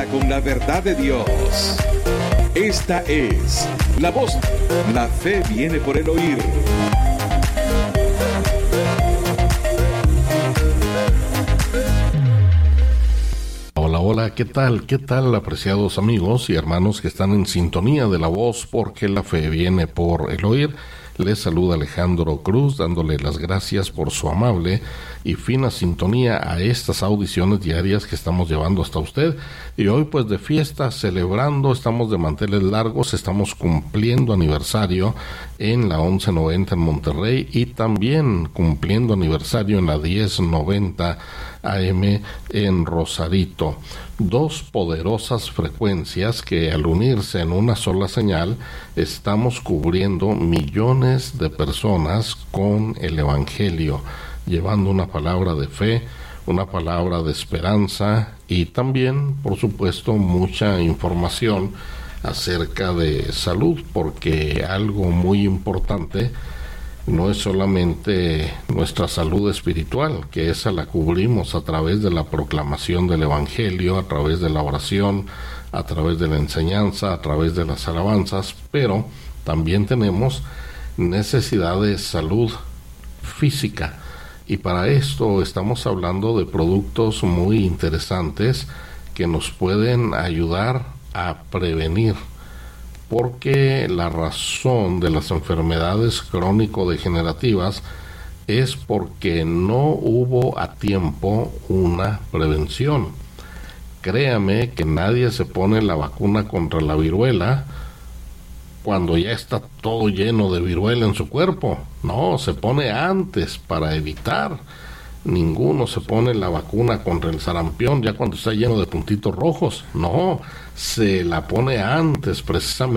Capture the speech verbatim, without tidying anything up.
Con la verdad de Dios. Esta es la voz. La fe viene por el oír. Hola, hola, ¿qué tal? ¿Qué tal, apreciados amigos y hermanos que están en sintonía de la voz? Porque la fe viene por el oír. Les saluda Alejandro Cruz, dándole las gracias por su amable y fina sintonía a estas audiciones diarias que estamos llevando hasta usted. Y hoy, pues, de fiesta, celebrando, estamos de manteles largos, estamos cumpliendo aniversario en la once noventa en Monterrey y también cumpliendo aniversario en la diez noventa A M en Rosarito. Dos poderosas frecuencias que, al unirse en una sola señal, estamos cubriendo millones de personas con el Evangelio, llevando una palabra de fe, una palabra de esperanza y también, por supuesto, mucha información acerca de salud, porque algo muy importante no es solamente nuestra salud espiritual, que esa la cubrimos a través de la proclamación del Evangelio, a través de la oración, a través de la enseñanza, a través de las alabanzas, pero también tenemos necesidad de salud física. Y para esto estamos hablando de productos muy interesantes que nos pueden ayudar a prevenir, porque la razón de las enfermedades crónico-degenerativas es porque no hubo a tiempo una prevención. Créame que nadie se pone la vacuna contra la viruela cuando ya está todo lleno de viruela en su cuerpo. No, se pone antes para evitar. Ninguno se pone la vacuna contra el sarampión ya cuando está lleno de puntitos rojos. No, se la pone antes precisamente